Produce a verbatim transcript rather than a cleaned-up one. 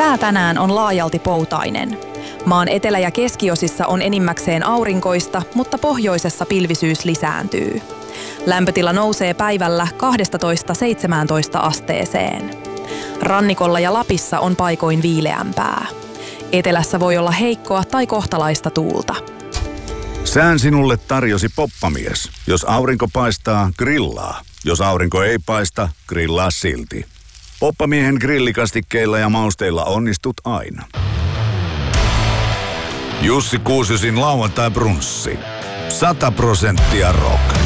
Sää tänään on laajalti poutainen. Maan etelä- ja keskiosissa on enimmäkseen aurinkoista, mutta pohjoisessa pilvisyys lisääntyy. Lämpötila nousee päivällä kaksitoista seitsemäntoista asteeseen. Rannikolla ja Lapissa on paikoin viileämpää. Etelässä voi olla heikkoa tai kohtalaista tuulta. Sään sinulle tarjosi poppamies. Jos aurinko paistaa, grillaa. Jos aurinko ei paista, grillaa silti. Poppamiehen grillikastikkeilla ja mausteilla onnistut aina. Jussi Kuusyosin lauantai brunssi. Sata prosenttia rock.